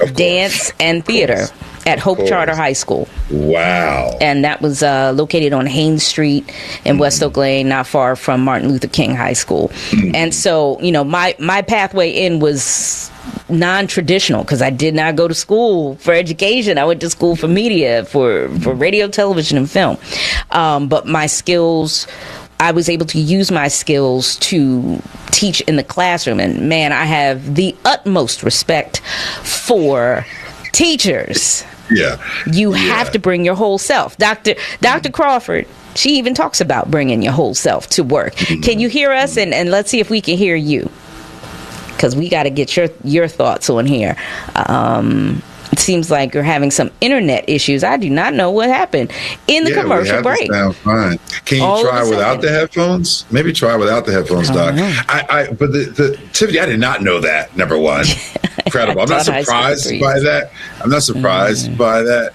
of dance and theater at Hope Charter High School. Wow. And that was located on Haynes Street in West Oak Lane, not far from Martin Luther King High School. And so, my pathway in was non-traditional because I did not go to school for education. I went to school for media, for radio, television, and film. But my skills, I was able to use my skills to teach in the classroom. And man, I have the utmost respect for teachers. Yeah. You have to bring your whole self. Dr. Crawford, she even talks about bringing your whole self to work. Can you hear us? And let's see if we can hear you, because we got to get your thoughts on here. It seems like you're having some internet issues. I do not know what happened in the commercial break. Sound fine. Can you try without the headphones? Maybe try without the headphones, Doc. But the Tiffany, I did not know that. Number one, incredible. I'm not surprised by that. I'm not surprised by that.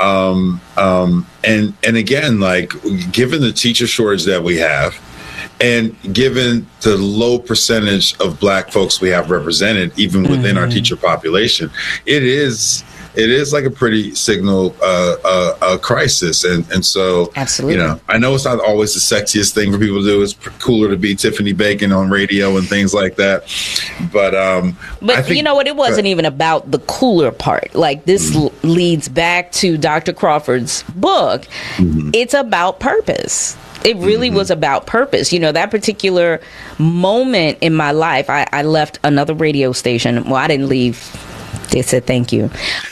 And again, like, given the teacher shortage that we have, and given the low percentage of Black folks we have represented, even within our teacher population, it is like a pretty signal crisis. And so, absolutely, I know it's not always the sexiest thing for people to do. It's cooler to be Tiffany Bacon on radio and things like that. But I think, you know what? It wasn't even about the cooler part. Like, this leads back to Dr. Crawford's book. It's about purpose. It really was about purpose. That particular moment in my life, I left another radio station. Well, I didn't leave. They said thank you.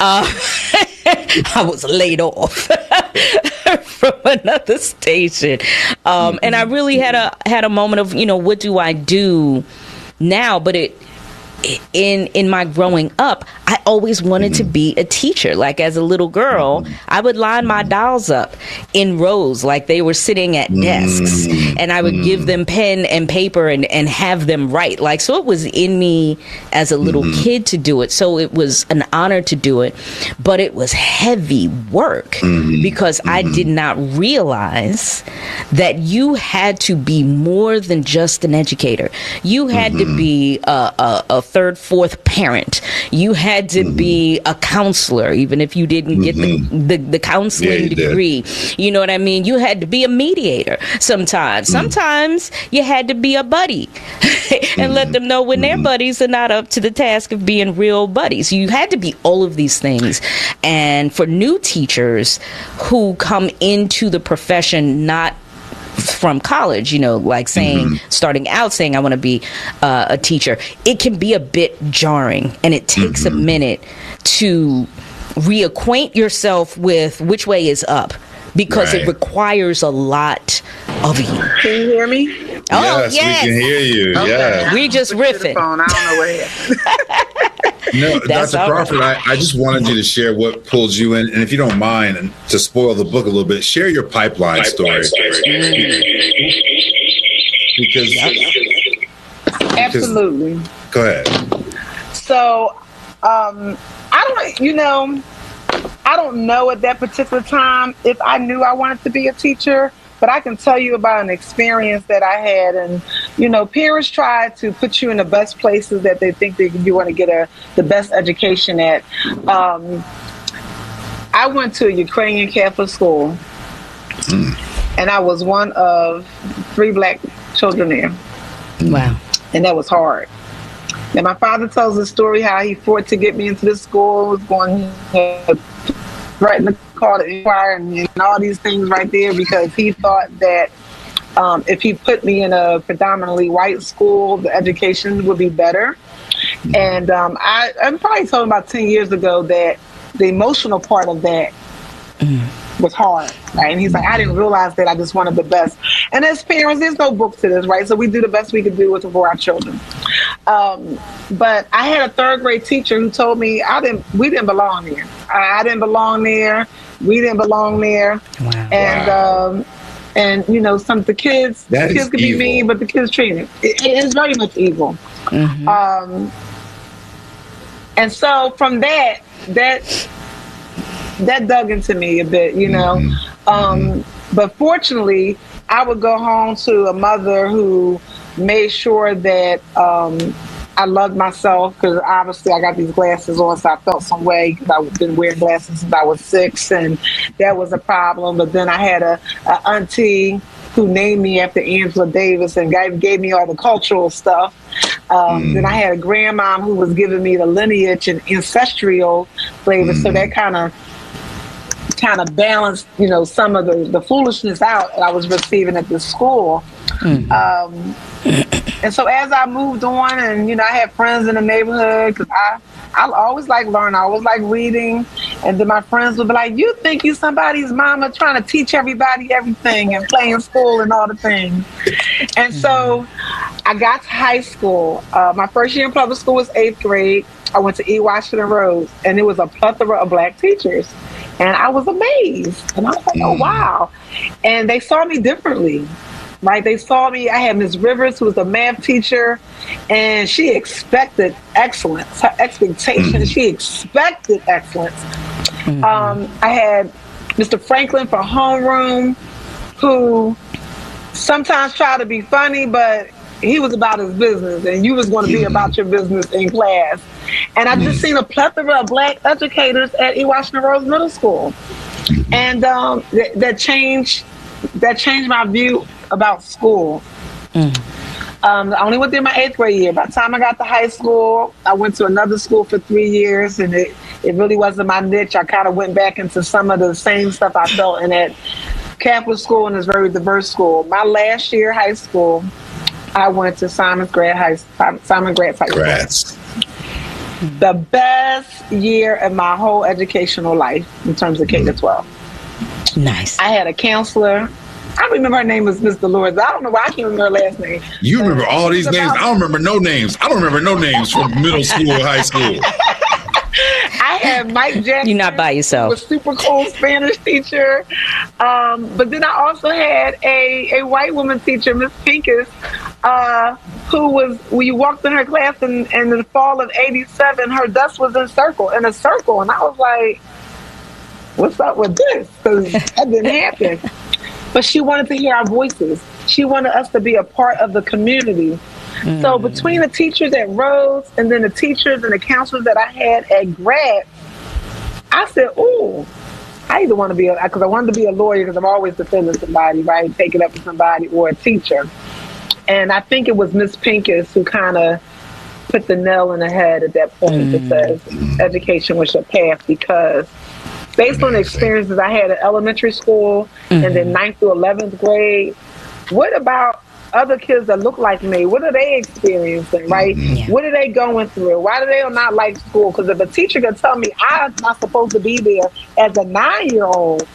I was laid off from another station. And I really had a moment of, what do I do now? But in my growing up, I always wanted to be a teacher. Like, as a little girl, I would line my dolls up in rows like they were sitting at desks, and I would give them pen and paper and have them write. Like, so it was in me as a little kid to do it. So it was an honor to do it, but it was heavy work because I did not realize that you had to be more than just an educator. You had to be a third, fourth parent. You had to be a counselor, even if you didn't get the counseling degree. You know what I mean? You had to be a mediator sometimes. Sometimes you had to be a buddy and let them know when their buddies are not up to the task of being real buddies. You had to be all of these things. And for new teachers who come into the profession not from college, like starting out saying I want to be a teacher, it can be a bit jarring, and it takes a minute to reacquaint yourself with which way is up, because it requires a lot of you. Can you hear me? Yes, we can hear you. Okay. Yeah, we just riffing. I don't know what happened. No, Dr. Crawford, I just wanted you to share what pulled you in, and if you don't mind, and to spoil the book a little bit, share your pipeline story. Because absolutely. Go ahead. So, I don't know at that particular time if I knew I wanted to be a teacher. But I can tell you about an experience that I had. And, parents try to put you in the best places that they think that you want to get the best education at. I went to a Ukrainian Catholic school, and I was one of 3 Black children there. Wow. And that was hard. And my father tells the story how he fought to get me into this school, was going right in the call to inquire and all these things right there, because he thought that if he put me in a predominantly white school, the education would be better. And I probably told him about 10 years ago that the emotional part of that was hard, right? And he's like, I didn't realize that. I just wanted the best. And as parents, there's no book to this, right? So we do the best we could do for our children. But I had a 3rd grade teacher who told me we didn't belong there. I didn't belong there. We didn't belong there. Wow. And some of the kids could be mean, but the kids treated it is very much evil. And so from that dug into me a bit, but fortunately I would go home to a mother who made sure that I loved myself because obviously I got these glasses on, so I felt some way because I've been wearing glasses since I was 6, and that was a problem. But then I had a auntie who named me after Angela Davis and gave me all the cultural stuff. Then I had a grandmom who was giving me the lineage and ancestral flavor, so that kind of balanced, some of the foolishness out that I was receiving at the school. And so as I moved on, and I had friends in the neighborhood, because I always like learning, I always like reading, and then my friends would be like, "You think you somebody's mama trying to teach everybody everything and playing school and all the things?" And so I got to high school. My first year in public school was 8th grade. I went to E. Washington Rose, and it was a plethora of black teachers. And I was amazed. And I was like, oh, wow. And they saw me differently. Right? They saw me. I had Ms. Rivers, who was a math teacher, and she expected excellence. Her expectation, she expected excellence. I had Mr. Franklin for homeroom, who sometimes tried to be funny, but he was about his business, and you was going to be about your business in class. And I just seen a plethora of black educators at E. Washington Rose Middle School, and that changed my view about school. I only went there my 8th grade year. By the time I got to high school, I went to another school for 3 years, and it really wasn't my niche. I kind of went back into some of the same stuff I felt in that Catholic school, and it's very diverse school. My last year high school, I went to Simon Gratz High School. The best year of my whole educational life in terms of K-12. Nice. I had a counselor. I remember her name was Miss Dolores. I don't know why I can't remember her last name. You remember all these names? I don't remember no names. I don't remember no names from middle school or high school. I had Mike Jackson. You're not by yourself. Who was a super cool Spanish teacher. But then I also had a white woman teacher, Miss Pincus, who was, when you walked in her class in the fall of '87, her desk was in a circle. And I was like, what's up with this? Because that didn't happen. But she wanted to hear our voices. She wanted us to be a part of the community. So between the teachers at Rose and then the teachers and the counselors that I had at Gratz, I said, ooh, I either want to be, because I wanted to be a lawyer because I'm always defending somebody, right? Taking up for somebody, or a teacher. And I think it was Miss Pincus who kind of put the nail in the head at that point that says education was your path, because based on the experiences I had at elementary school and then 9th through 11th grade, what about other kids that look like me? What are they experiencing, right? What are they going through? Why do they not like school? Because if a teacher can tell me I'm not supposed to be there as a 9-year-old,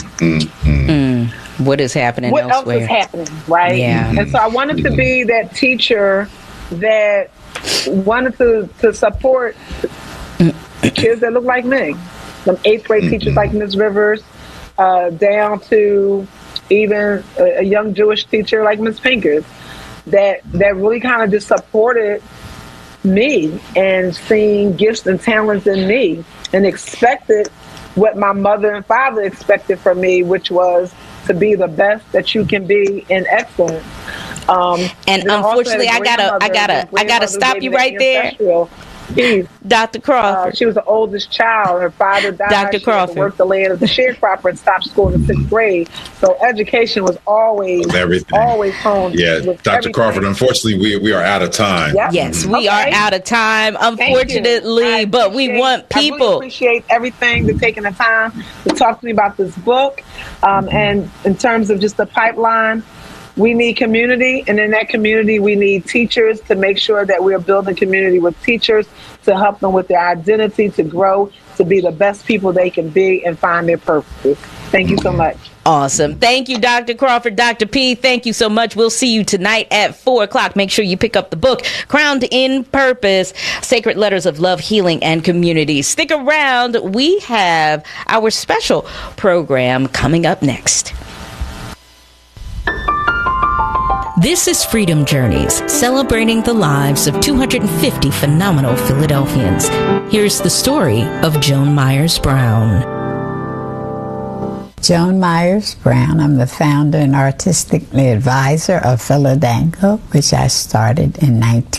what is happening what elsewhere? else is happening, right? Yeah. And so I wanted to be that teacher that wanted to support kids that look like me. Some 8th grade teachers like Ms. Rivers, down to even a young Jewish teacher like Ms. Pincus, that really kind of just supported me and seeing gifts and talents in me, and expected what my mother and father expected from me, which was to be the best that you can be in excellence. And unfortunately, I gotta stop you right there. Dr. Crawford. She was the oldest child. Her father died. Dr. Crawford. She worked the land of the sharecropper and stopped school in the 6th grade. So education was always home. Yeah, Dr. Crawford, unfortunately, we are out of time. Yep. Yes, we are out of time, unfortunately, but we want people. I really appreciate everything, for taking the time to talk to me about this book. And in terms of just the pipeline, we need community, and in that community, we need teachers to make sure that we're building community with teachers to help them with their identity, to grow, to be the best people they can be and find their purpose. Thank you so much. Awesome. Thank you, Dr. Crawford. Dr. P, thank you so much. We'll see you tonight at 4:00. Make sure you pick up the book, Crowned in Purpose, Sacred Letters of Love, Healing, and Community. Stick around. We have our special program coming up next. This is Freedom Journeys, celebrating the lives of 250 phenomenal Philadelphians. Here's the story of Joan Myers Brown. Joan Myers Brown. I'm the founder and artistic advisor of Philadango, which I started in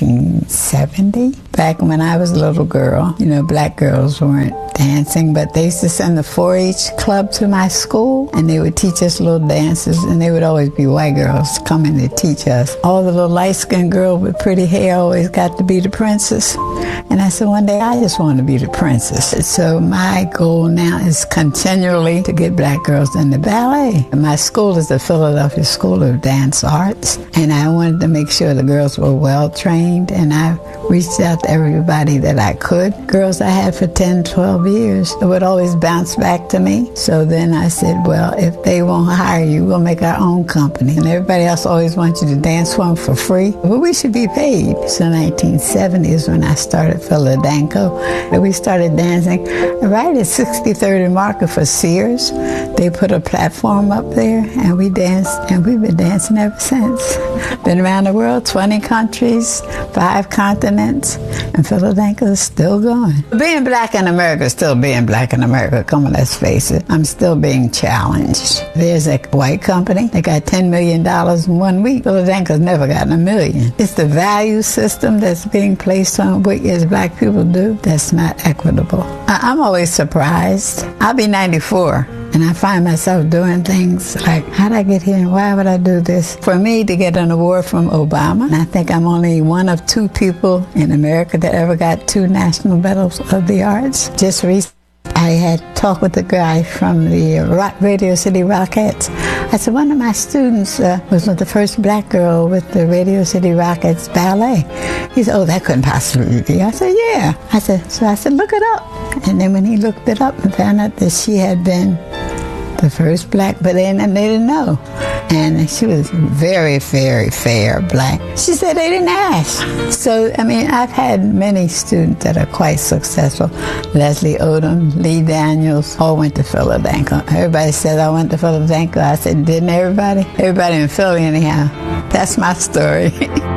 1970. Back when I was a little girl, black girls weren't dancing, but they used to send the 4-H club to my school, and they would teach us little dances, and they would always be white girls coming to teach us. All the little light-skinned girl with pretty hair always got to be the princess. And I said, one day I just want to be the princess. So my goal now is continually to get black girls into ballet. My school is the Philadelphia School of Dance Arts, and I wanted to make sure the girls were well trained, and I reached out to everybody that I could. Girls I had for 10, 12 years, it would always bounce back to me. So then I said, well, if they won't hire you, we'll make our own company. And everybody else always wants you to dance for them for free. But we should be paid. So 1970 is when I started Philadango. And we started dancing right at 63rd and Market for Sears. They put a platform up there, and we danced, and we've been dancing ever since. Been around the world, 20 countries, 5 continents, and Philadango is still going. Being black in America is still being black in America. Come on, let's face it. I'm still being challenged. There's a white company that got $10 million in 1 week. Philadango's never gotten $1 million. It's the value system that's being placed on what as black people do that's not equitable. I'm always surprised. I'll be 94. And I find myself doing things like, how'd I get here and why would I do this? For me to get an award from Obama, and I think I'm only one of 2 people in America that ever got 2 National Medals of the Arts. Just recently, I had talked with a guy from the Radio City Rockettes. I said, one of my students was the first black girl with the Radio City Rockettes ballet. He said, oh, that couldn't possibly be. I said, yeah. I said, look it up. And then when he looked it up and found out that she had been the first black, but they didn't know. And she was very, very fair black. She said they didn't ask. So, I've had many students that are quite successful. Leslie Odom, Lee Daniels, all went to Philadango. Everybody said I went to Philadango. I said, didn't everybody? Everybody in Philly anyhow. That's my story.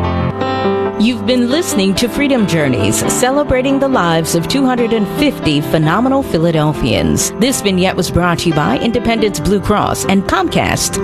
You've been listening to Freedom Journeys, celebrating the lives of 250 phenomenal Philadelphians. This vignette was brought to you by Independence Blue Cross and Comcast.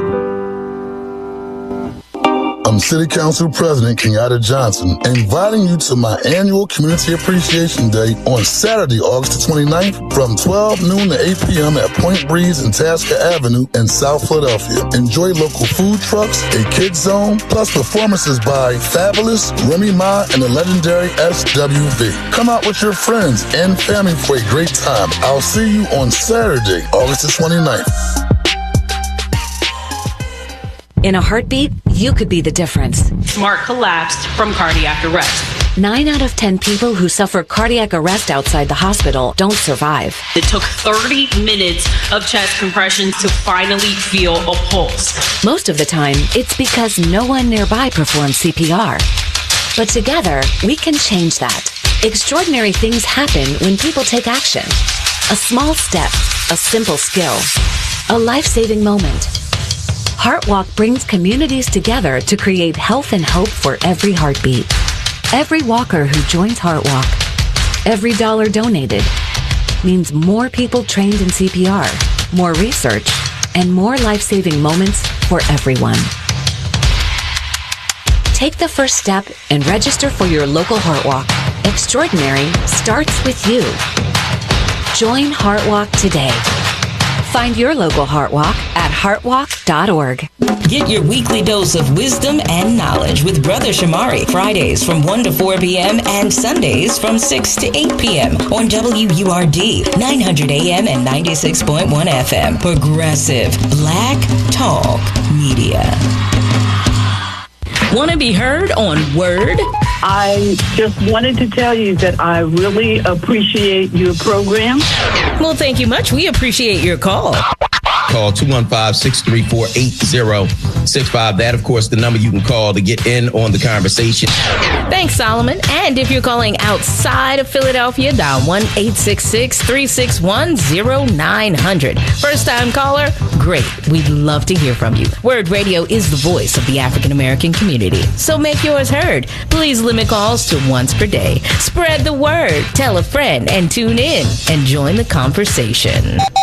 I'm City Council President Kenyatta Johnson, inviting you to my annual Community Appreciation Day on Saturday, August the 29th from 12 noon to 8 p.m. at Point Breeze and Tasker Avenue in South Philadelphia. Enjoy local food trucks, a kids zone, plus performances by Fabulous, Remy Ma, and the legendary SWV. Come out with your friends and family for a great time. I'll see you on Saturday, August the 29th. In a heartbeat, you could be the difference. Mark collapsed from cardiac arrest. 9 out of 10 people who suffer cardiac arrest outside the hospital don't survive. It took 30 minutes of chest compressions to finally feel a pulse. Most of the time, it's because no one nearby performs CPR. But together, we can change that. Extraordinary things happen when people take action. A small step, a simple skill, a life-saving moment. HeartWalk brings communities together to create health and hope for every heartbeat. Every walker who joins HeartWalk, every dollar donated, means more people trained in CPR, more research, and more life-saving moments for everyone. Take the first step and register for your local HeartWalk. Extraordinary starts with you. Join HeartWalk today. Find your local HeartWalk at heartwalk.org. Get your weekly dose of wisdom and knowledge with Brother Shamari, Fridays from 1 to 4 p.m. and Sundays from 6 to 8 p.m. on WURD, 900 AM and 96.1 FM. Progressive Black Talk Media. Want to be heard on Word? I just wanted to tell you that I really appreciate your program. Well, thank you much. We appreciate your call. Call 215-634-8065. That, of course, the number you can call to get in on the conversation. Thanks, Solomon. And if you're calling outside of Philadelphia, dial 1-866-361-0900. First-time caller? Great. We'd love to hear from you. Word Radio is the voice of the African-American community. So make yours heard. Please limit calls to once per day. Spread the word. Tell a friend and tune in and join the conversation.